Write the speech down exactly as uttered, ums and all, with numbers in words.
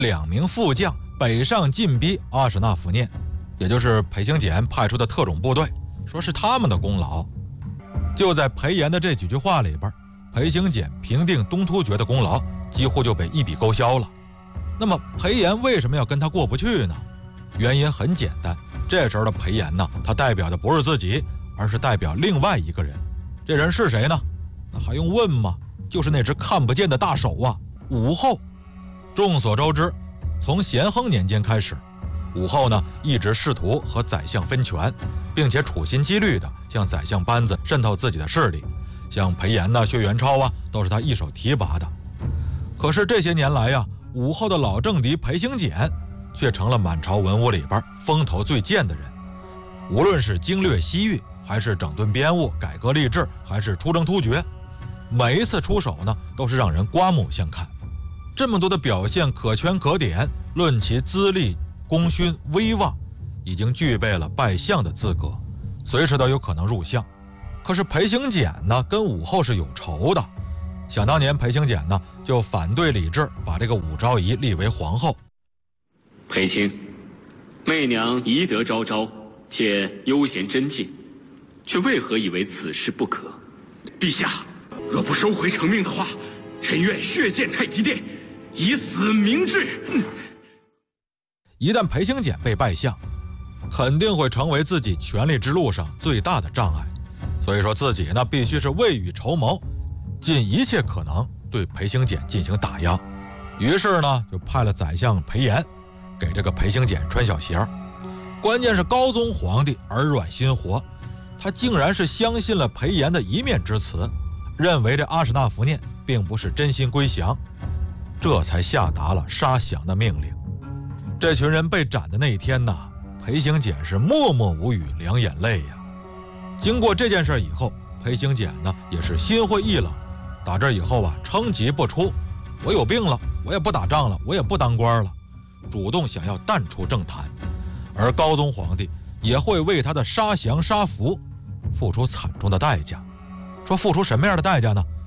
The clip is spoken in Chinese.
两名副将北上进逼阿史那夫聂，也就是裴行俭派出的特种部队，说是他们的功劳。就在裴炎的这几句话里边，裴行俭平定东突厥的功劳几乎就被一笔勾销了。那么裴炎为什么要跟他过不去呢？原因很简单，这时候的裴炎呢，他代表的不是自己，而是代表另外一个人。这人是谁呢？那还用问吗？就是那只看不见的大手啊，武后。众所周知，从咸亨年间开始，武后呢一直试图和宰相分权，并且处心积虑地向宰相班子渗透自己的势力，像裴炎呐、薛元超啊，都是他一手提拔的。可是这些年来呀，武后的老政敌裴行俭却成了满朝文武里边风头最健的人。无论是经略西域，还是整顿边务、改革吏治，还是出征突厥，每一次出手呢，都是让人刮目相看。这么多的表现可圈可点，论其资历、功勋、威望，已经具备了拜相的资格，随时都有可能入相。可是裴行俭呢，跟武后是有仇的。想当年裴行俭呢，就反对李治把这个武昭仪立为皇后。 裴卿，媚娘宜得昭昭，且悠闲贞静，却为何以为此事不可？ 陛下，若不收回成命的话，臣愿血溅太极殿，以死明志。 一旦裴行俭被拜相，肯定会成为自己权力之路上最大的障碍，所以说自己呢必须是未雨绸缪，尽一切可能对裴行俭进行打压。于是呢就派了宰相裴炎给这个裴行俭穿小鞋。关键是高宗皇帝耳软心活，他竟然是相信了裴炎的一面之词，认为这阿史那夫聂并不是真心归降，这才下达了杀降的命令。这群人被斩的那一天呢，裴行俭是默默无语，两眼泪呀。经过这件事以后，裴行俭呢也是心灰意冷，打这以后啊，称疾不出，我有病了，我也不打仗了，我也不当官了，主动想要淡出政坛。而高宗皇帝也会为他的杀降杀俘付出惨重的代价。说付出什么样的代价呢？